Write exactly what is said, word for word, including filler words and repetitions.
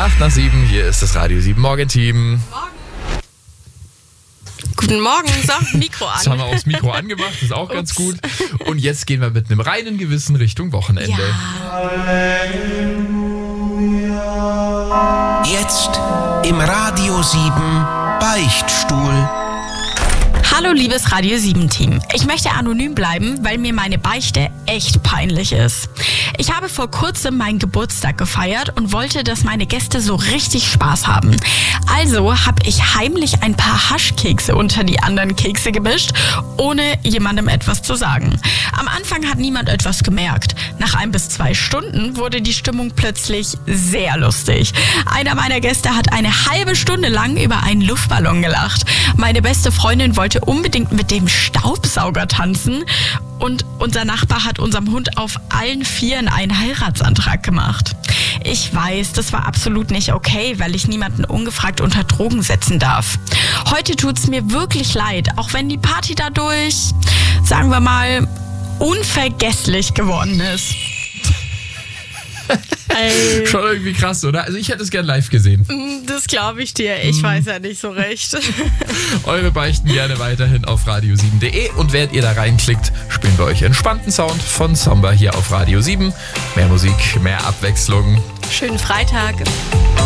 acht nach sieben, hier ist das Radio sieben Morgenteam. Guten Morgen, so, Mikro an. Das haben wir auch das Mikro angemacht, das ist auch Ups. ganz gut. Und jetzt gehen wir mit einem reinen Gewissen Richtung Wochenende. Ja. Jetzt im Radio sieben Beichtstuhl. Hallo liebes Radio sieben Team. Ich möchte anonym bleiben, weil mir meine Beichte echt peinlich ist. Ich habe vor kurzem meinen Geburtstag gefeiert und wollte, dass meine Gäste so richtig Spaß haben. Also habe ich heimlich ein paar Haschkekse unter die anderen Kekse gemischt, ohne jemandem etwas zu sagen. Am Anfang hat niemand etwas gemerkt. Nach ein bis zwei Stunden wurde die Stimmung plötzlich sehr lustig. Einer meiner Gäste hat eine halbe Stunde lang über einen Luftballon gelacht. Meine beste Freundin wollte unbedingt mit dem Staubsauger tanzen und unser Nachbar hat unserem Hund auf allen Vieren einen Heiratsantrag gemacht. Ich weiß, das war absolut nicht okay, weil ich niemanden ungefragt unter Drogen setzen darf. Heute tut's mir wirklich leid, auch wenn die Party dadurch, sagen wir mal, unvergesslich geworden ist. Ey. Schon irgendwie krass, oder? Also ich hätte es gern live gesehen. Das glaube ich dir. Ich mm. weiß ja nicht so recht. Eure Beichten gerne weiterhin auf radio sieben punkt de und während ihr da reinklickt, spielen wir euch entspannten Sound von Samba hier auf Radio sieben. Mehr Musik, mehr Abwechslung. Schönen Freitag.